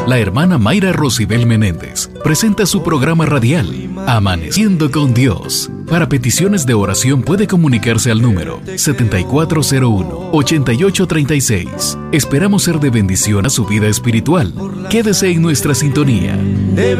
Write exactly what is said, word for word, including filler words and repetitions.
La hermana Mayra Rosibel Menéndez presenta su programa radial Amaneciendo con Dios. Para peticiones de oración puede comunicarse al número setenta y cuatro cero uno, ochenta y ocho treinta y seis. Esperamos ser de bendición a su vida espiritual. Quédese en nuestra sintonía.